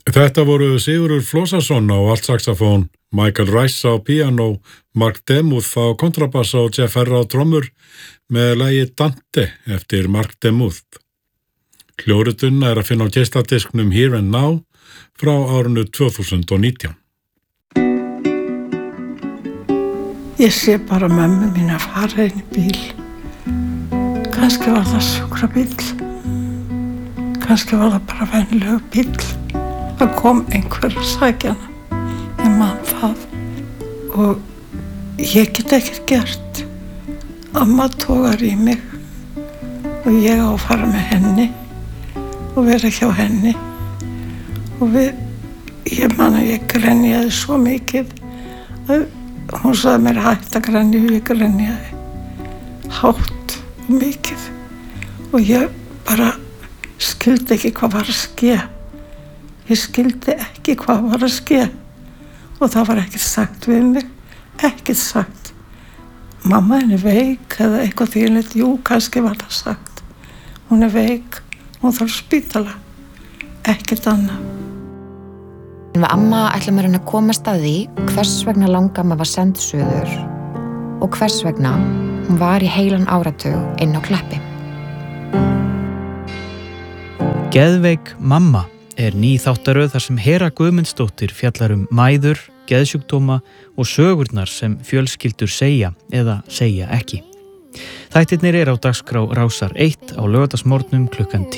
Þetta voru Sigurður Flósason á altsaxofón, Michael Rice á píanó, Mark Demuth á kontrabassa og Jeff Herra á trommur með lagið Dante eftir Mark Demuth. Hljóritun að finna á geisladisknum Here and Now frá árinu 2019. Ég sé bara mömmu mín að fara inn í bíl. Kannski var það sjúkrabíll. Kannski var það bara venjulegur bíll. Það kom einhver að sækja hana. Ég man það. Og ég get ekkert gert. Amma togar í mig. Og ég á að fara með henni. Og vera hjá henni. Og ég man að ég grenjaði svo mikið að hún sagði mér hætt að grenja og ég grenjaði hátt og mikið og ég bara skildi ekki hvað var að ske. Ég skildi ekki hvað var að ske og það var ekkert sagt við mig, ekkert sagt. Mamma henni veik eða eitthvað þvílegt, jú, kannski var það sagt. Hún er veik, hún þarf spítala, ekkert annað. Við amma ætlum að reyna að komast að því hvers vegna langamma var send suður og hvers vegna hún var í heilan áratug inn á Kleppi. Geðveik mamma er ný þáttaröð þar sem Hera Guðmundsdóttir fjallar mæður, geðsjúkdóma og sögurnar sem fjölskyldur segja eða segja ekki. Þættirnir á dagskrá Rásar 1 á laugardagsmorgnum klukkan 10.